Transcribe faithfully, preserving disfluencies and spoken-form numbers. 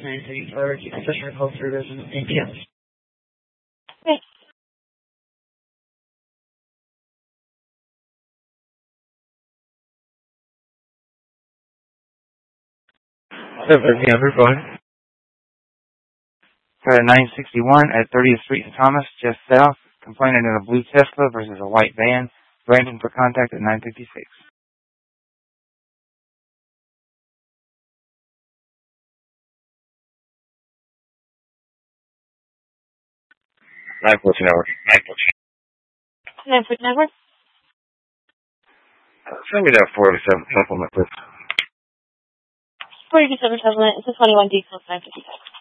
nine thirty-four, customer call for resident. Thank you. Okay. Seven number one. For nine sixty-one at thirtieth Street and Thomas, just south. Complaining of a blue Tesla versus a white van. Brandon for contact at nine fifty-six. nine fourteen hour. nine fourteen. nine fourteen hour. Uh, send me that forty-seven supplement, please. forty-seven supplement. It's a twenty-one D plus nine fifty-six.